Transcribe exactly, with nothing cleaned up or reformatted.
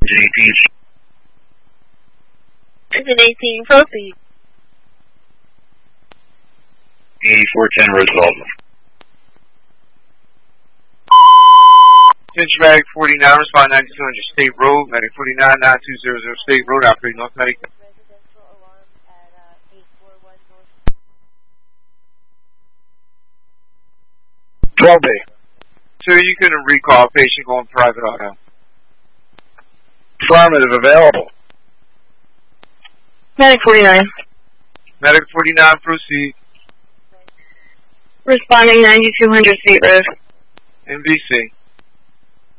Engine eighteen. Engine eighteen, proceed. eighty-four ten, resolve. Attention Medic forty-nine, respond ninety-two hundred State Road, Medic forty-nine, nine two zero zero State Road, operating North Medic. Residential alarm at uh, eight four one North. twelve B. Sir, you can recall patient going private auto. Affirmative, available. Medic forty-nine. Medic forty-nine, proceed. Responding ninety-two hundred State Road. N B C.